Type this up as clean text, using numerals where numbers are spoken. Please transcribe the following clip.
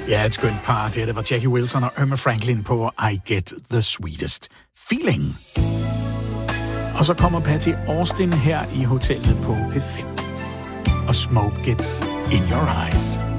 Ja, et skønt par. Det var Jackie Wilson og Irma Franklin på I Get the Sweetest Feeling. Og så kommer Patty Austin her i hotellet på P5. Og Smoke Gets in Your Eyes.